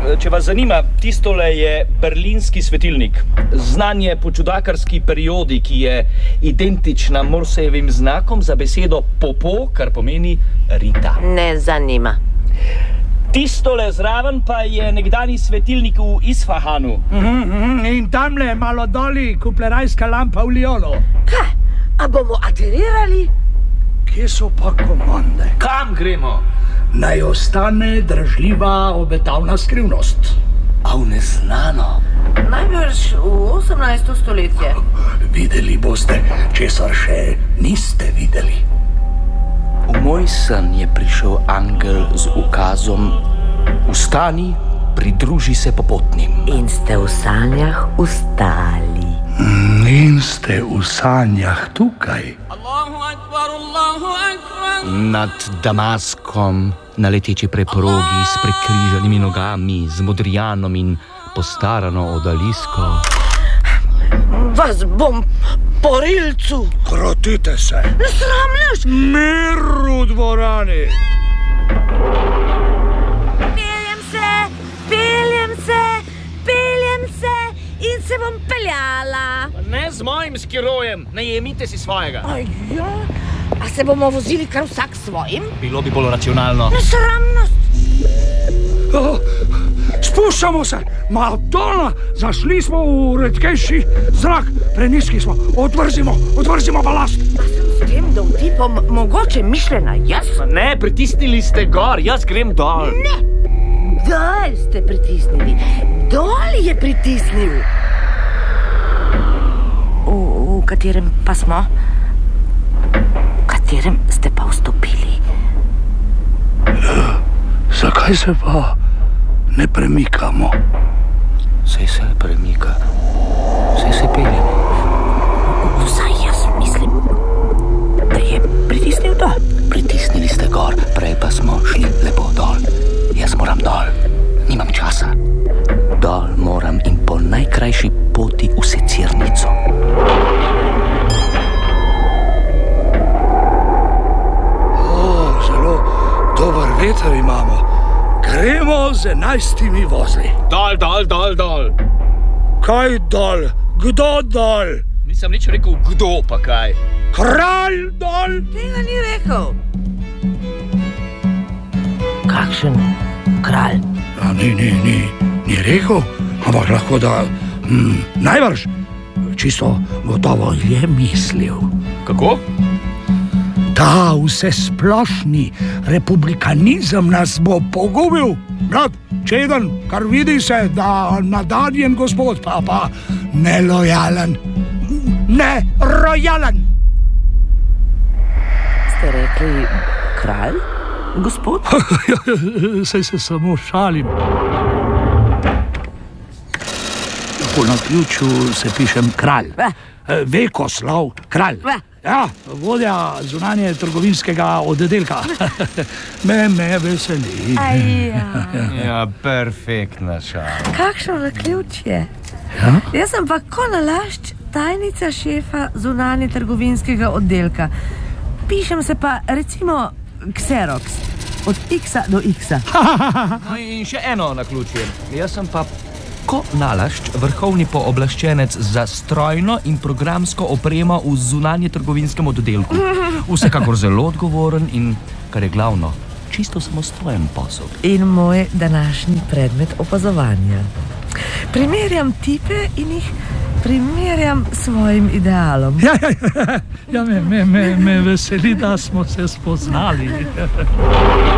če vas zanima, tistole je berlinski svetilnik. Znan je po čudakarski periodi, ki je identična Morsejevim znakom za besedo popo, kar pomeni Rita. Ne zanima. Tistole zraven pa je nekdani svetilnik v Isfahanu. In tamle malo doli kuplerajska lampa v Lyonu. Kaj? A bomo aterirali? Kje so pa komande? Kam gremo? Naj ostane dražljiva obetavna skrivnost. A v neznano. Najbrž v 18. stoletje. Videli boste, česar še niste videli. V moj sen je prišel angel z ukazom: vstani, pridruži se popotnim. In ste v sanjah ustali. In ste v sanjah tukaj. Nad Damaskom, na leteči preprogi s prekrižanimi nogami, z modrijanom in postarano odalisko. Vas bom porilcu. Krotite se. Ne sramljaš? Mir v dvorani. Peljem se in se bom peljala. Ne z mojim skirojem, najemite si svojega. Ja, a se bomo vozili kar vsak svojim? Bilo bi bolj racionalno. Nesramnost. Spuščamo se, Madonna, zašli smo v redkejši zrak, preniski smo, odvrzimo balast. Pa sem s tem dovtipom mogoče mišljena jaz? Ne, pritisnili ste gor, jaz grem dol. Ne, dol ste pritisnili, dol je pritisnil. V katerem pa smo? V katerem ste pa vstopili? Zakaj se pa ne premikamo? Saj se premika, saj se peljemo. Vsaj jaz mislim, da je pritisnil dol. Pritisnili ste gor, prej pa smo šli lepo dol. Jaz moram dol, nimam časa. Dol moram in po najkrajši poti v secirnico. Zelo dober veter imamo. Gremo z 11 vozli. Dol. Kaj dol? Kdo dol? Nisem nič rekel, kdo pa kaj. Kralj dol? Tega ni rekel. Kakšen kralj? Ni rekel, ampak lahko da najbrž čisto gotovo je mislil. Kako? Ta vsesplošni republikanizem nas bo pogubil. Brat, čeden, kar vidi se, da nadarjen gospod, pa nelojalen, nerojalen. Ste rekli kralj, gospod? Saj se samo šalim. Po naključju se pišem kralj. Vekoslav kralj. Ja, vodja zunanje trgovinskega oddelka. Me veseli. Ja, perfektna šala. Kakšno naključje. Ja? Jaz sem pa ko nalašč tajnica šefa zunanje trgovinskega oddelka. Pišem se pa recimo Xerox, od X-a do X-a. No in še eno naključje. Jaz sem pa ko nalašč vrhovni pooblaščenec za strojno in programsko opremo v zunanje trgovinskem oddelku. Vsekakor zelo odgovoren in, kar je glavno, čisto samostojen posel. In moj današnji predmet opazovanja. Primerjam tipe in jih primerjam s svojim idealom. Ja, me veseli, da smo se spoznali.